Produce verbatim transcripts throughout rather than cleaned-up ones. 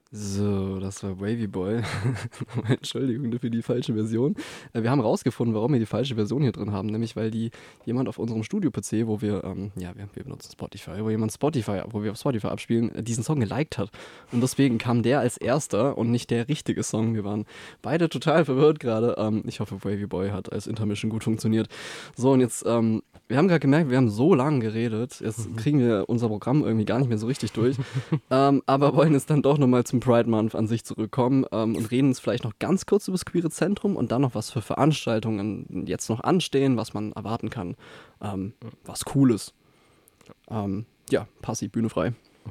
So, das war Wavy Boy. Entschuldigung für die falsche Version. Äh, wir haben rausgefunden, warum wir die falsche Version hier drin haben, nämlich weil die jemand auf unserem Studio-P C, wo wir, ähm, ja, wir, wir benutzen Spotify, wo jemand Spotify, wo wir auf Spotify abspielen, äh, diesen Song geliked hat. Und deswegen kam der als erster und nicht der richtige Song. Wir waren beide total verwirrt gerade. Ähm, ich hoffe, Wavy Boy hat als Intermission gut funktioniert. So, und jetzt, ähm, wir haben gerade gemerkt, wir haben so lange geredet. Jetzt kriegen wir unser Programm irgendwie gar nicht mehr so richtig durch. ähm, aber wollen jetzt dann doch nochmal zum Pride Month an sich zurückkommen ähm, und reden uns vielleicht noch ganz kurz über das Queere Zentrum und dann noch, was für Veranstaltungen jetzt noch anstehen, was man erwarten kann, ähm, was Cooles. Ähm, ja, Passi, Bühne frei.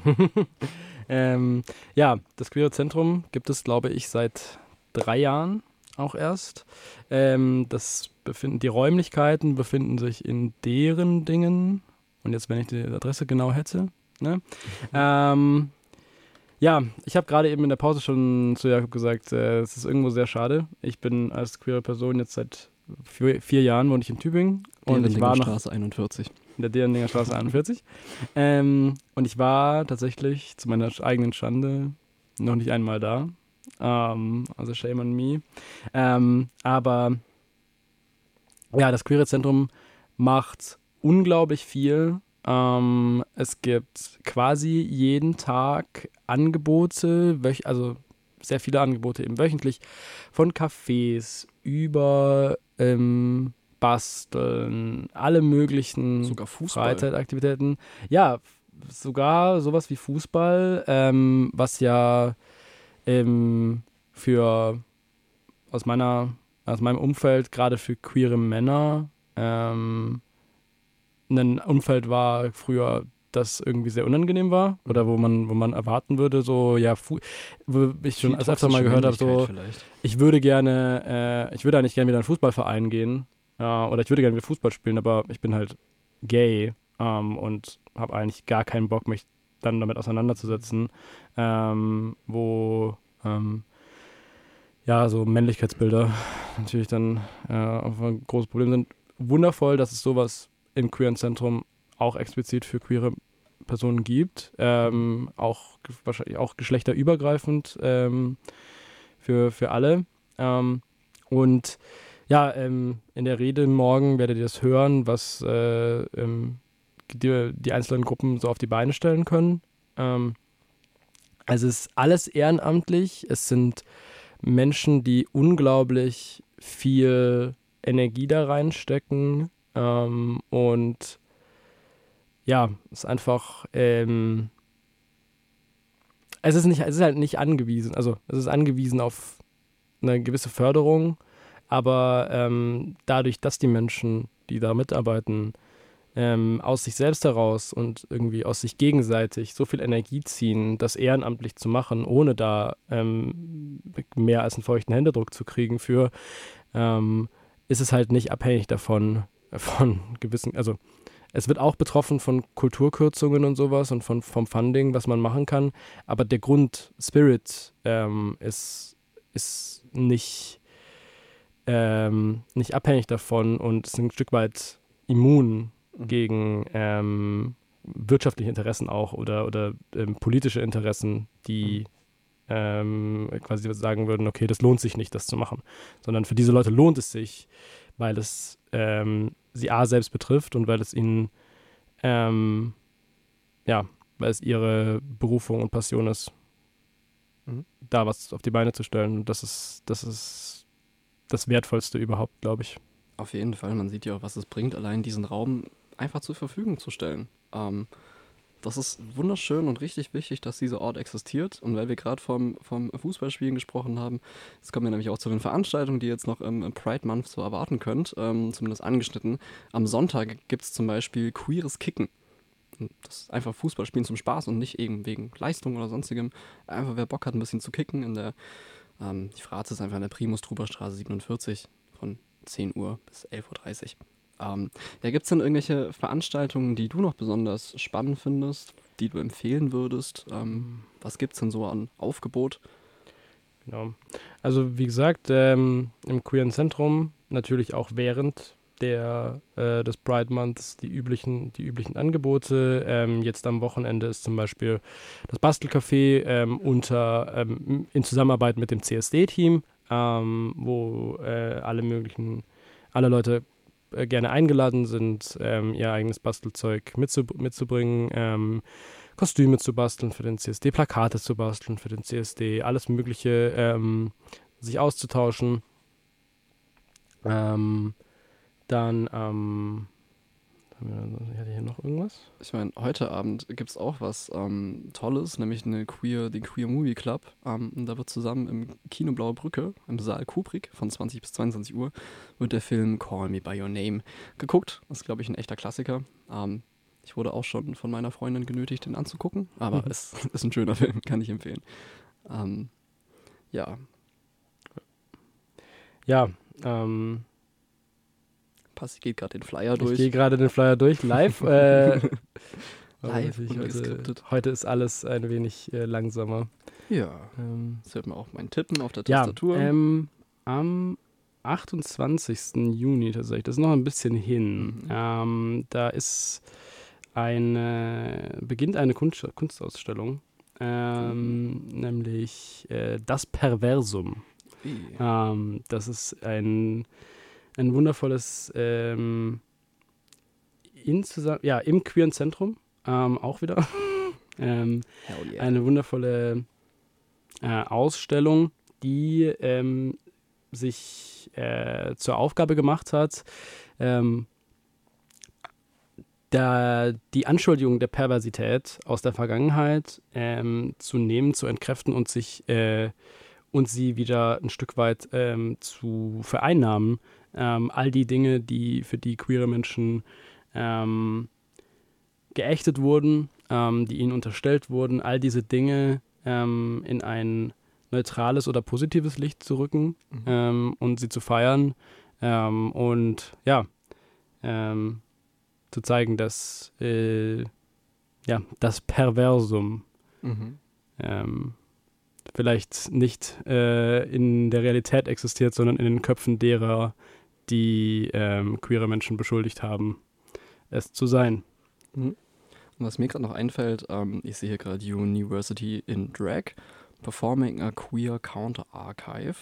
ähm, ja, das Queere Zentrum gibt es, glaube ich, seit drei Jahren auch erst. Ähm, das befinden, die Räumlichkeiten befinden sich in deren Dingen. Und jetzt, wenn ich die Adresse genau hätte. Ne? ähm, ja, ich habe gerade eben in der Pause schon zu Jakob gesagt, äh, es ist irgendwo sehr schade. Ich bin als queere Person jetzt seit vier, vier Jahren wohne ich in Tübingen. Und ich war noch Straße einundvierzig. In der Derendinger Straße einundvierzig. ähm, und ich war tatsächlich zu meiner eigenen Schande noch nicht einmal da. Ähm, also shame on me. Ähm, aber ja, das Queere Zentrum macht unglaublich viel. Ähm, es gibt quasi jeden Tag Angebote, wöch- also sehr viele Angebote eben wöchentlich, von Cafés über ähm, Basteln, alle möglichen Sogar Fußball. Freizeitaktivitäten. Ja, f- sogar sowas wie Fußball, ähm, was ja ähm, für aus meiner aus meinem Umfeld, gerade für queere Männer, ähm, ein Umfeld war früher, das irgendwie sehr unangenehm war oder wo man, wo man erwarten würde, so, ja, Fu- wo ich schon Viel als öfter mal toxische gehört habe, so, Männlichkeit vielleicht. ich würde gerne, äh, ich würde eigentlich gerne wieder in einen Fußballverein gehen, äh, oder ich würde gerne wieder Fußball spielen, aber ich bin halt gay, ähm, und habe eigentlich gar keinen Bock, mich dann damit auseinanderzusetzen, ähm, wo, ähm, ja, so Männlichkeitsbilder natürlich dann äh, auch ein großes Problem sind. Wundervoll, dass es sowas im Queeren Zentrum auch explizit für queere Personen gibt, ähm, auch ge- wahrscheinlich auch geschlechterübergreifend ähm, für, für alle. Ähm, und ja, ähm, in der Rede morgen werdet ihr das hören, was äh, ähm, die, die einzelnen Gruppen so auf die Beine stellen können. Ähm, also es ist alles ehrenamtlich. Es sind Menschen, die unglaublich viel Energie da reinstecken, ähm, und ja, es ist einfach, ähm, es ist nicht, es ist halt nicht angewiesen, also es ist angewiesen auf eine gewisse Förderung, aber ähm, dadurch, dass die Menschen, die da mitarbeiten, ähm, aus sich selbst heraus und irgendwie aus sich gegenseitig so viel Energie ziehen, das ehrenamtlich zu machen, ohne da ähm, mehr als einen feuchten Händedruck zu kriegen für, ähm, ist es halt nicht abhängig davon, von gewissen, also es wird auch betroffen von Kulturkürzungen und sowas und von, vom Funding, was man machen kann, aber der Grundspirit ähm, ist, ist nicht, ähm, nicht abhängig davon und ist ein Stück weit immun gegen ähm, wirtschaftliche Interessen auch oder, oder ähm, politische Interessen, die ähm, quasi sagen würden, okay, das lohnt sich nicht, das zu machen. Sondern für diese Leute lohnt es sich, weil es ähm, sie A selbst betrifft und weil es ihnen, ähm, ja, weil es ihre Berufung und Passion ist, Mhm. da was auf die Beine zu stellen. Und das ist, das ist das Wertvollste überhaupt, glaube ich. Auf jeden Fall, man sieht ja auch, was es bringt, allein diesen Raum einfach zur Verfügung zu stellen. Ähm, das ist wunderschön und richtig wichtig, dass dieser Ort existiert. Und weil wir gerade vom, vom Fußballspielen gesprochen haben, jetzt kommen wir nämlich auch zu den Veranstaltungen, die ihr jetzt noch im, im Pride Month so erwarten könnt, ähm, zumindest angeschnitten. Am Sonntag gibt es zum Beispiel queeres Kicken. Und das ist einfach Fußballspielen zum Spaß und nicht eben wegen Leistung oder sonstigem. Einfach wer Bock hat, ein bisschen zu kicken. In der, ähm, die Fratze ist einfach in der Primus-Truber-Straße siebenundvierzig von zehn Uhr bis elf Uhr dreißig. Ähm, ja, gibt es denn irgendwelche Veranstaltungen, die du noch besonders spannend findest, die du empfehlen würdest? Ähm, was gibt es denn so an Aufgebot? Genau. Also wie gesagt, ähm, im Queeren Zentrum, natürlich auch während der, äh, des Pride Months die üblichen, die üblichen Angebote. Ähm, jetzt am Wochenende ist zum Beispiel das Bastelcafé ähm, unter, ähm, in Zusammenarbeit mit dem C S D-Team, ähm, wo äh, alle möglichen, alle Leute äh, gerne eingeladen sind, ähm, ihr eigenes Bastelzeug mitzub- mitzubringen, ähm, Kostüme zu basteln für den C S D, Plakate zu basteln für den C S D, alles Mögliche, ähm, sich auszutauschen. Ähm, dann, ähm, ich hatte hier noch irgendwas? Ich meine, heute Abend gibt es auch was ähm, Tolles, nämlich eine Queer, den Queer Movie Club. Ähm, und da wird zusammen im Kino Blaue Brücke, im Saal Kubrick von zwanzig bis zweiundzwanzig Uhr, wird der Film Call Me By Your Name geguckt. Das ist, glaube ich, ein echter Klassiker. Ähm, ich wurde auch schon von meiner Freundin genötigt, den anzugucken, aber Mhm. es ist ein schöner Film, kann ich empfehlen. Ähm, ja, Ja, ähm, Passi geht gerade den Flyer ich durch. gehe gerade den Flyer durch, live. Äh, Live ich und heute, geskriptet. heute ist alles ein wenig äh, langsamer. Ja, Ähm, das hört man auch mein Tippen auf der ja, Tastatur. ähm, am achtundzwanzigsten Juni tatsächlich, das ist noch ein bisschen hin. Mhm. Ähm, da ist eine, beginnt eine Kunst, Kunstausstellung, ähm, nämlich äh, Das Perversum. Ui. Ähm, das ist ein, ein wundervolles, ähm, in zusammen, ja, im queeren Zentrum, ähm, auch wieder. ähm, Hell yeah. eine wundervolle äh, Ausstellung, die ähm, sich äh, zur Aufgabe gemacht hat, ähm, da die Anschuldigung der Perversität aus der Vergangenheit ähm, zu nehmen, zu entkräften und sich äh, und sie wieder ein Stück weit ähm, zu vereinnahmen. Ähm, all die Dinge, die für die queere Menschen ähm, geächtet wurden, ähm, die ihnen unterstellt wurden, all diese Dinge ähm, in ein neutrales oder positives Licht zu rücken Mhm. ähm, und sie zu feiern ähm, und ja, ähm, zu zeigen, dass äh, ja, das Perversum Mhm. ähm, vielleicht nicht äh, in der Realität existiert, sondern in den Köpfen derer, die ähm, queere Menschen beschuldigt haben, es zu sein. Mhm. Und was mir gerade noch einfällt, ähm, ich sehe hier gerade University in Drag, Performing a Queer Counter Archive.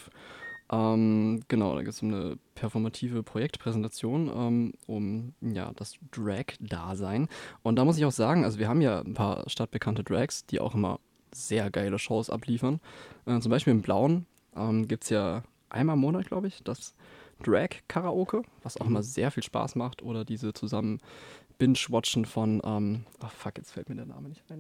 Ähm, genau, da gibt es eine performative Projektpräsentation ähm, um ja, das Drag-Dasein. Und da muss ich auch sagen, also wir haben ja ein paar stadtbekannte Drags, die auch immer sehr geile Shows abliefern. Äh, zum Beispiel im Blauen ähm, gibt es ja einmal im Monat, glaube ich, das Drag-Karaoke, was auch Mhm. immer sehr viel Spaß macht. Oder diese zusammen Binge-Watchen von, ähm, ach fuck, jetzt fällt mir der Name nicht ein.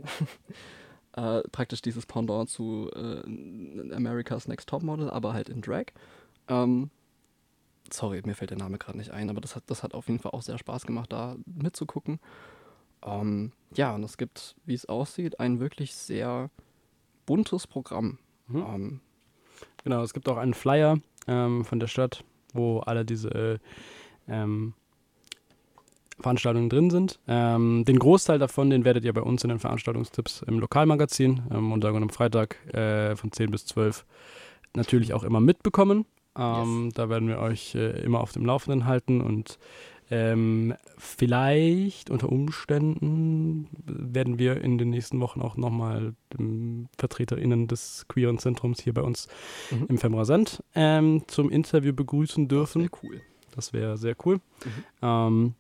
äh, praktisch dieses Pendant zu äh, America's Next Topmodel, aber halt in Drag. Ähm, sorry, mir fällt der Name gerade nicht ein, aber das hat, das hat auf jeden Fall auch sehr Spaß gemacht, da mitzugucken. Ähm, ja, und es gibt, wie es aussieht, ein wirklich sehr buntes Programm. Mhm. Ähm, Genau, es gibt auch einen Flyer ähm, von der Stadt, wo alle diese äh, ähm, Veranstaltungen drin sind. Ähm, den Großteil davon, den werdet ihr bei uns in den Veranstaltungstipps im Lokalmagazin am Montag und am Freitag äh, von zehn bis zwölf natürlich auch immer mitbekommen. Ähm, Yes. Da werden wir euch äh, immer auf dem Laufenden halten und ähm, vielleicht unter Umständen werden wir in den nächsten Wochen auch nochmal ähm, VertreterInnen des queeren Zentrums hier bei uns Mhm. im Femrasent ähm, zum Interview begrüßen dürfen. Das wäre cool. Das wäre sehr cool. Mhm. Ähm,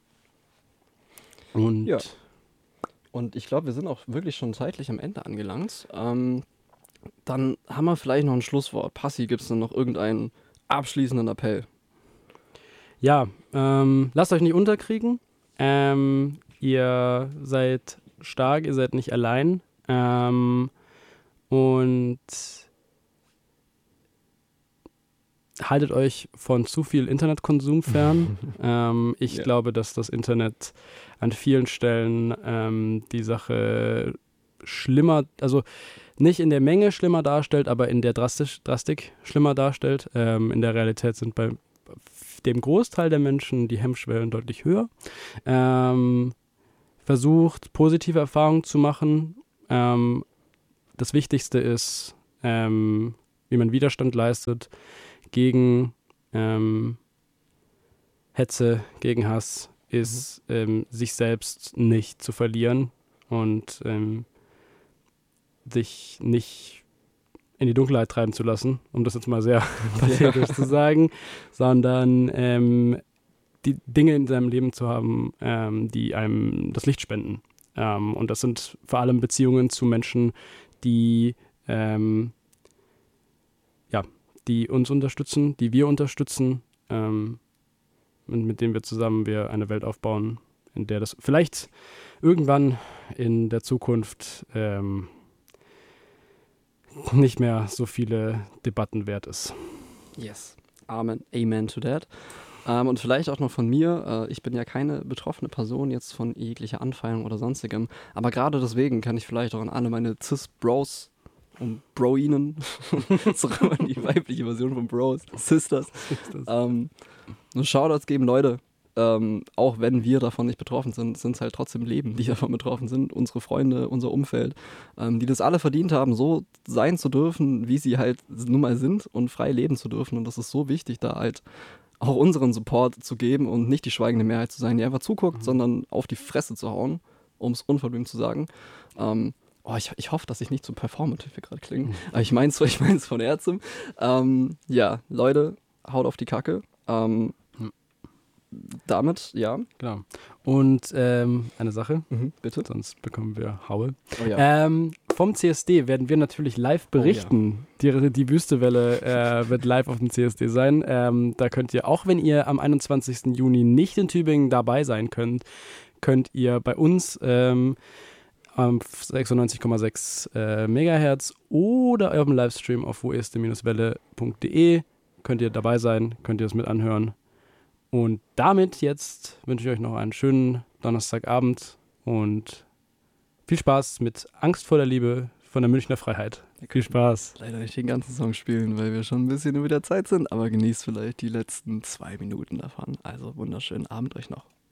und Ja. Und ich glaube, wir sind auch wirklich schon zeitlich am Ende angelangt. Ähm, dann haben wir vielleicht noch ein Schlusswort. Passi, gibt es denn noch irgendeinen abschließenden Appell? ja, ähm, lasst euch nicht unterkriegen. Ähm, ihr seid stark, ihr seid nicht allein. Ähm, und haltet euch von zu viel Internetkonsum fern. ähm, ich Ja. glaube, dass das Internet an vielen Stellen ähm, die Sache schlimmer, also nicht in der Menge schlimmer darstellt, aber in der Drastisch, Drastik schlimmer darstellt. Ähm, in der Realität sind bei dem Großteil der Menschen die Hemmschwellen deutlich höher. Ähm, versucht, positive Erfahrungen zu machen. Ähm, das Wichtigste ist, ähm, wie man Widerstand leistet gegen ähm, Hetze, gegen Hass ist, mhm. ähm, sich selbst nicht zu verlieren und ähm, sich nicht in die Dunkelheit treiben zu lassen, um das jetzt mal sehr pathetisch ja. zu sagen, sondern ähm, die Dinge in seinem Leben zu haben, ähm, die einem das Licht spenden. Ähm, und das sind vor allem Beziehungen zu Menschen, die, ähm, ja, die uns unterstützen, die wir unterstützen, ähm, und mit denen wir zusammen wir eine Welt aufbauen, in der das vielleicht irgendwann in der Zukunft ähm, nicht mehr so viele Debatten wert ist. Yes. Amen. Amen to that. Ähm, und vielleicht auch noch von mir, äh, ich bin ja keine betroffene Person jetzt von jeglicher Anfeindung oder sonstigem, aber gerade deswegen kann ich vielleicht auch an alle meine Cis-Bros und Broinen, so immer die weibliche Version von Bros, Sisters, ähm, nur Shoutouts geben, Leute. Ähm, auch wenn wir davon nicht betroffen sind, sind es halt trotzdem Leben, die davon betroffen sind. Unsere Freunde, unser Umfeld, ähm, die das alle verdient haben, so sein zu dürfen, wie sie halt nun mal sind und frei leben zu dürfen. Und das ist so wichtig, da halt auch unseren Support zu geben und nicht die schweigende Mehrheit zu sein, die einfach zuguckt, mhm. sondern auf die Fresse zu hauen, um es unverblümt zu sagen. Ähm, oh, ich, ich hoffe, dass ich nicht zu performative gerade klinge, mhm. aber ich meine es ich mein's von Herzen. Ähm, ja, Leute, haut auf die Kacke. Ähm, mhm. Damit, ja. Genau. Und ähm, eine Sache, mhm, bitte. Sonst bekommen wir Haue. Oh, ja. ähm, vom C S D werden wir natürlich live berichten. Oh, ja. Die, die Wüstewelle äh, wird live auf dem C S D sein. Ähm, da könnt ihr, auch wenn ihr am einundzwanzigsten Juni nicht in Tübingen dabei sein könnt, könnt ihr bei uns ähm, am sechsundneunzig Komma sechs äh, Megahertz oder eurem Livestream auf wo ist die Welle punkt de könnt ihr dabei sein, könnt ihr das mit anhören. Und damit jetzt wünsche ich euch noch einen schönen Donnerstagabend und viel Spaß mit Angst vor der Liebe von der Münchner Freiheit. Viel Spaß. Leider nicht den ganzen Song spielen, weil wir schon ein bisschen über der Zeit sind, aber genießt vielleicht die letzten zwei Minuten davon. Also wunderschönen Abend euch noch.